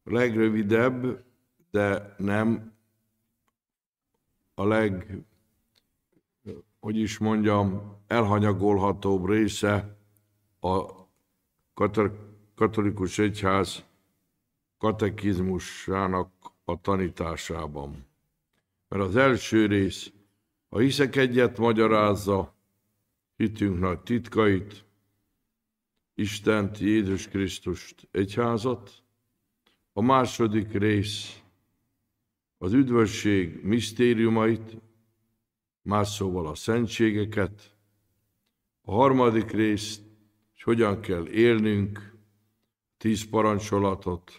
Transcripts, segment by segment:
a legrövidebb, de nem a elhanyagolhatóbb része a katolikus egyház katekizmusának a tanításában. Mert az első rész, a hiszek egyet magyarázza hitünk nagy titkait, Istent, Jézus Krisztust, egyházat. A második rész az üdvösség misztériumait, más szóval a szentségeket. A harmadik rész, hogy hogyan kell élnünk, 10 parancsolatot,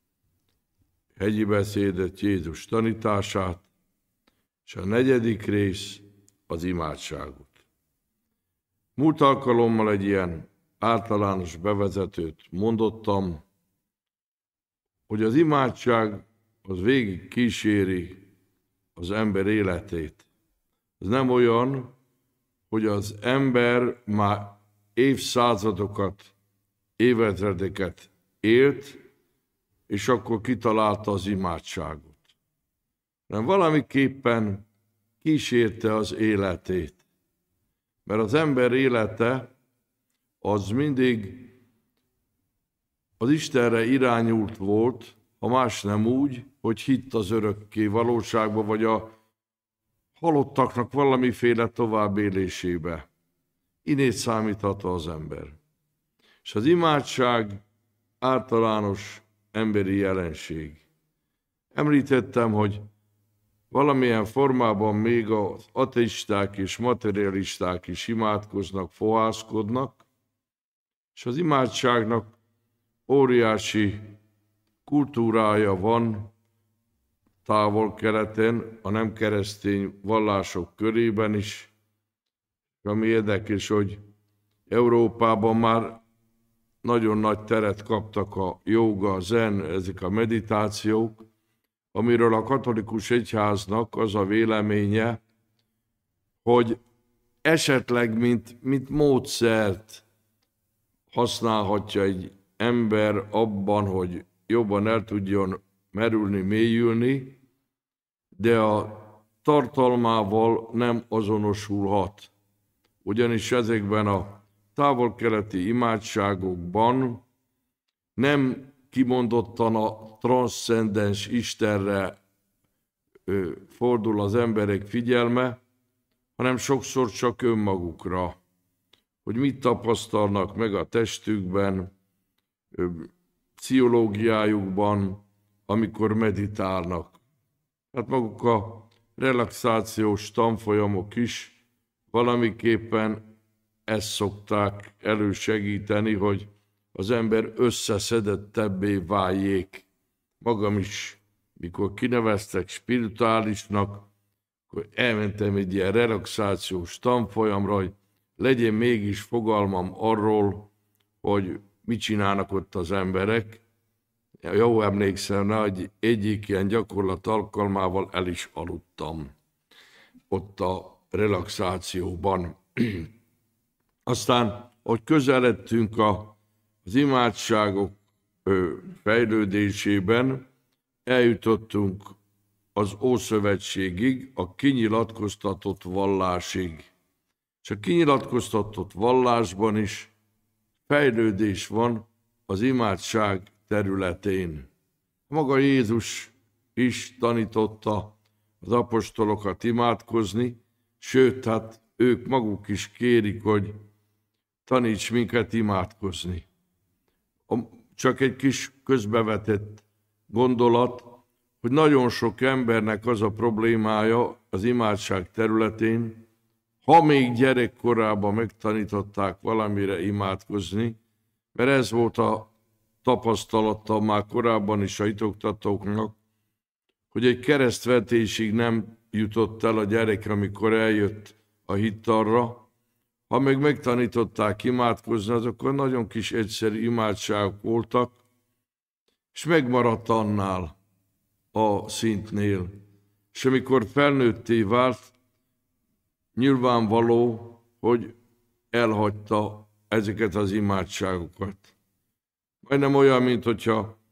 hegyi beszédet, Jézus tanítását, és a negyedik rész az imádságot. Múlt alkalommal egy ilyen általános bevezetőt mondottam, hogy az imádság az végig kíséri az ember életét. Ez nem olyan, hogy az ember már évszázadokat, évezredeket élt, és akkor kitalálta az imádságot. Nem valamiképpen kísérte az életét. Mert az ember élete az mindig az Istenre irányult volt, ha más nem úgy, hogy hitt az örökké valóságba, vagy a halottaknak valamiféle továbbélésébe. Innét számíthat az ember. És az imádság általános emberi jelenség. Említettem, hogy valamilyen formában még az ateisták és materialisták is imádkoznak, fohászkodnak, és az imádságnak óriási kultúrája van Távol-Keleten, a nem keresztény vallások körében is. Ami érdekes, hogy Európában már nagyon nagy teret kaptak a jóga, a zen, ezek a meditációk, amiről a katolikus egyháznak az a véleménye, hogy esetleg mint módszert használhatja egy ember abban, hogy jobban el tudjon merülni, mélyülni, de a tartalmával nem azonosulhat. Ugyanis ezekben a távol-keleti imádságokban nem kimondottan a transzcendens Istenre fordul az emberek figyelme, hanem sokszor csak önmagukra, hogy mit tapasztalnak meg a testükben, pszichológiájukban, amikor meditálnak. Hát maguk a relaxációs tanfolyamok is valamiképpen ezt szokták elősegíteni, hogy az ember összeszedettebbé váljék. Magam is, mikor kineveztek spirituálisnak, akkor elmentem egy ilyen relaxációs tanfolyamra, hogy legyen mégis fogalmam arról, hogy mit csinálnak ott az emberek. Jó emlékszem rá, hogy egyik ilyen gyakorlat alkalmával el is aludtam ott a relaxációban. Aztán, hogy közeledtünk az imádságok fejlődésében, eljutottunk az Ószövetségig, a kinyilatkoztatott vallásig. És a kinyilatkoztatott vallásban is fejlődés van az imádság területén. Maga Jézus is tanította az apostolokat imádkozni, sőt, hát ők maguk is kérik, hogy taníts minket imádkozni. Csak egy kis közbevetett gondolat, hogy nagyon sok embernek az a problémája az imádság területén, ha még gyerekkorában megtanították valamire imádkozni, mert ez volt a tapasztalata már korábban is a hitoktatóknak, hogy egy keresztvetésig nem jutott el a gyerek, amikor eljött a hittalra. Ha meg megtanították imádkozni, azok nagyon kis egyszerű imádságok voltak, és megmaradt annál a szintnél. És amikor felnőtté vált, nyilvánvaló, hogy elhagyta ezeket az imádságokat. Majdnem olyan, mint hogyha